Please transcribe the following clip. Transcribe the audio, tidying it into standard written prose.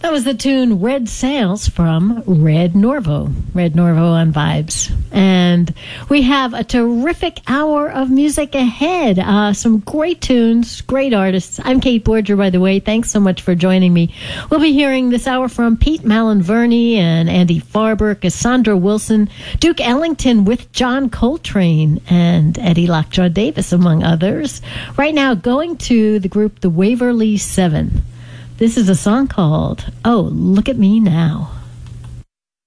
That was the tune Red Sails from Red Norvo. Red Norvo on Vibes. And we have a terrific hour of music ahead. Some great tunes, great artists. I'm Kate Borger, by the way. Thanks so much for joining me. We'll be hearing this hour from Pete Malinverni and Andy Farber, Cassandra Wilson, Duke Ellington with John Coltrane, and Eddie Lockjaw Davis, among others. Right now, going to the group The Waverly Seven. This is a song called Oh, Look at Me Now.